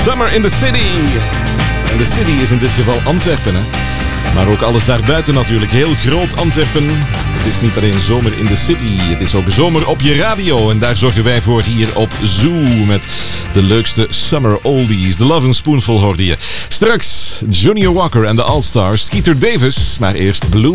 Summer in the City. En de city is in dit geval Antwerpen, hè. Maar ook alles daarbuiten natuurlijk. Heel groot Antwerpen. Het is niet alleen zomer in de city. Het is ook zomer op je radio. En daar zorgen wij voor hier op Zoo. Met de leukste summer oldies. The Love and Spoonful hoorde je. Straks Junior Walker en de All-Stars. Skeeter Davis. Maar eerst Blue